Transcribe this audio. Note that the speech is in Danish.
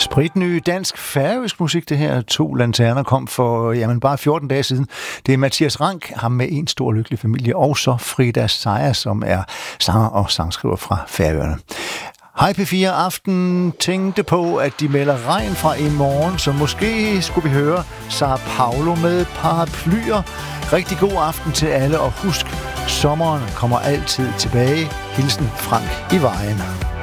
Spritny dansk-færøsk musik, det her. 2 lanterner kom for bare 14 dage siden. Det er Mathias Rank, ham med En stor lykkelig familie, og så Frida Sejer, som er sanger og sangskriver fra Færøerne. Hej P4 Aften tænkte på, at de melder regn fra i morgen, så måske skulle vi høre Sao Paulo med paraplyer. Rigtig god aften til alle, og husk, sommeren kommer altid tilbage. Hilsen Frank i Vejen.